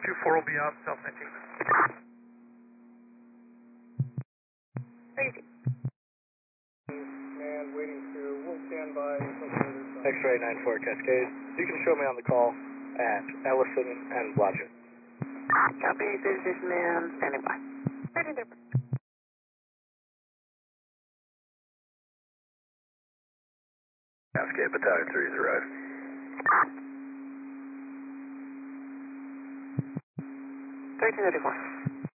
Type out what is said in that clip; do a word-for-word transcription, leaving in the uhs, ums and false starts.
two four will be out, South nineteen. Crazy. And waiting to, we'll stand by. X-ray nine four Cascade. You can show me on the call at Ellison and Blodgett. Copy, thirty-six man, standing by. Cascade Battalion three is arrived. thirteen thirty-four.